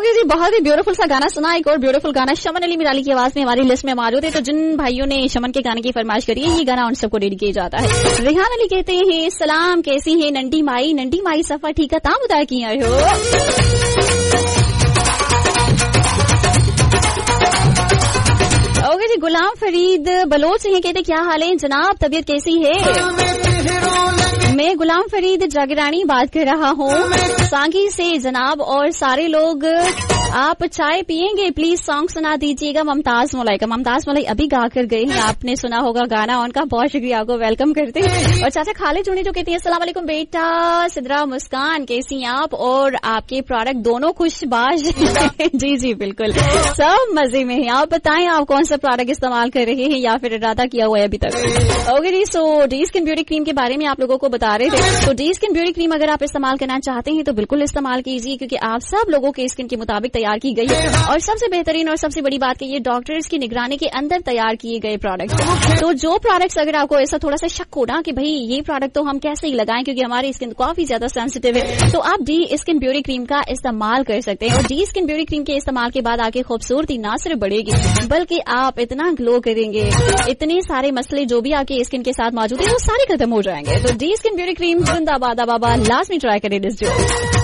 Okay जी, बहुत ही beautiful सा गाना सुना। एक और ब्यूटीफुल गाना शमन अली मिराली की आवाज में हमारी लिस्ट में मौजूद है। तो जिन भाइयों ने शमन के गाने की फरमाइश करी है, ये गाना उन सबको डेडिकेट किया जाता है। रेहान अली कहते हैं सलाम, कैसी है नंडी माई सफा ठीक है ताम उतार की आए हो। ओके जी, गुलाम फरीद बलोच से कहते क्या हाल है जनाब, तबीयत कैसी है? मैं गुलाम फरीद जागरानी बात कर रहा हूँ सांगी से जनाब, और सारे लोग आप चाय पिएंगे प्लीज सॉन्ग सुना दीजिएगा। मुमताज मलाई अभी गा कर गए हैं, आपने सुना होगा गाना उनका। बहुत शुक्रिया, आपको वेलकम करते हैं। और चाचा खालिद जुड़े जो कहती है अस्सलाम वालेकुम बेटा, सिद्रा मुस्कान कैसी हैं आप, और आपके प्रोडक्ट दोनों खुशबाश। जी जी बिल्कुल, सब मजे में है। आप बताएं आप कौन सा प्रोडक्ट इस्तेमाल कर रहे हैं या फिर इरादा किया हुआ है अभी तक? ओके जी, सो डी स्किन ब्यूटी क्रीम के बारे में आप लोगों को बता रहे थे। तो डी स्किन ब्यूटी क्रीम अगर आप इस्तेमाल करना चाहते हैं तो बिल्कुल इस्तेमाल कीजिए, क्योंकि आप सब लोगों के स्किन के मुताबिक तैयार की गई है। और सबसे बेहतरीन और सबसे बड़ी बात कि ये डॉक्टर्स की निगरानी के अंदर तैयार किए गए प्रोडक्ट्स। तो जो प्रोडक्ट्स अगर आपको ऐसा थोड़ा सा शक हो ना कि भाई ये प्रोडक्ट तो हम कैसे ही लगाएं क्योंकि हमारी स्किन काफी ज्यादा सेंसिटिव है, तो आप डी स्किन ब्यूटी क्रीम का इस्तेमाल कर सकते हैं। और डी स्किन ब्यूटी क्रीम के इस्तेमाल के बाद आपकी खूबसूरती ना सिर्फ बढ़ेगी बल्कि आप इतना ग्लो करेंगे, इतने सारे मसले जो भी आपके स्किन के साथ मौजूद है वो सारे खत्म हो जाएंगे। तो डी स्किन ब्यूटी क्रीम जिंदाबाद बाबा, लास्ट में ट्राई करें दिस जो।